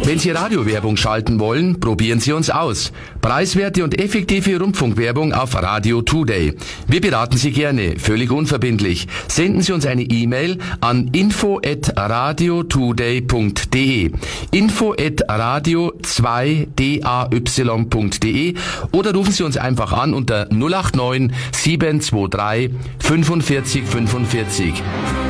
Wenn Sie Radiowerbung schalten wollen, probieren Sie uns aus. Preiswerte und effektive Rundfunkwerbung auf Radio Today. Wir beraten Sie gerne, völlig unverbindlich. Senden Sie uns eine E-Mail an info@radiotoday.de, info@radio2day.de oder rufen Sie uns einfach an unter 089 723 45 45.